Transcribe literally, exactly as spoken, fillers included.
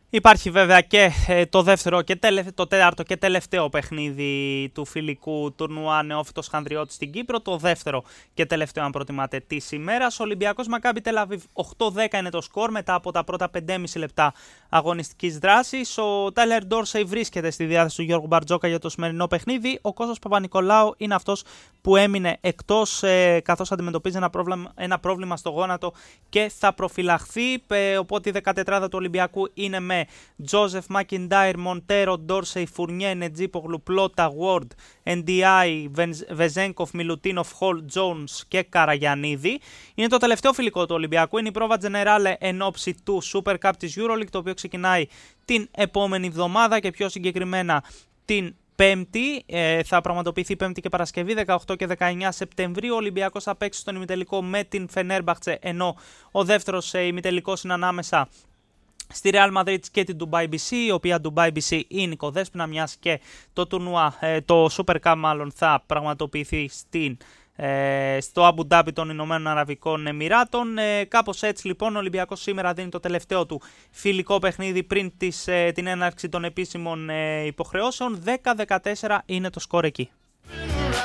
Υπάρχει βέβαια και ε, το δεύτερο και τελε... το τέταρτο και τελευταίο παιχνίδι του φιλικού τουρνουά Νεόφυτος Χανδριώτης στην Κύπρο. Το δεύτερο και τελευταίο, αν προτιμάτε, της ημέρας. Ολυμπιακός Μακάμπι Τελ-Αβίβ οκτώ δέκα είναι το σκορ μετά από τα πρώτα πέντε και μισό λεπτά αγωνιστικής δράσης. Ο Τάιλερ Ντόρσεϊ βρίσκεται στη διάθεση του Γιώργου Μπαρτζόκα για το σημερινό παιχνίδι. Ο Κώστας Παπα-Νικολάου είναι αυτός που έμεινε εκτός ε, καθώς αντιμετωπίζει ένα πρόβλημα, ένα πρόβλημα στο γόνατο και θα προφυλαχθεί. Ε, οπότε η δεκατετράδα του Ολυμπιακού είναι με Τζόζεφ Μακιντάιρ, Μοντέρο, Ντόρσεϊ, Φουρνιέ, Νετζίπογλου, Πλότα, Γουόρντ, Εν Ντι Άι, Βεζένκοφ, Μιλουτίνοφ, Χολ, Τζόουνς και Καραγιαννίδη. Είναι το τελευταίο φιλικό του Ολυμπιακού. Είναι η πρόβα Τζενεράλε εν ώψη του Super Cup της EuroLeague, το οποίο ξεκινάει την επόμενη εβδομάδα και πιο συγκεκριμένα την Πέμπτη. Ε, θα πραγματοποιηθεί Πέμπτη και Παρασκευή, δεκαοκτώ και δεκαεννιά Σεπτεμβρίου. Ο Ολυμπιακός θα παίξει στον ημιτελικό με την Φενέρμπαχτσε, ενώ ο δεύτερος ε, ημιτελικός είναι ανάμεσα στη Real Madrid και την Dubai μπι σι, η οποία Dubai μπι σι είναι οικοδέσποινα, μιας και το τουρνουά, το Super Cup μάλλον, θα πραγματοποιηθεί στην, ε, στο Abu Dhabi των Ηνωμένων Αραβικών Εμιράτων. Ε, κάπως έτσι λοιπόν ο Ολυμπιακός σήμερα δίνει το τελευταίο του φιλικό παιχνίδι πριν της, ε, την έναρξη των επίσημων ε, υποχρεώσεων. δέκα δεκατέσσερα είναι το σκορ εκεί.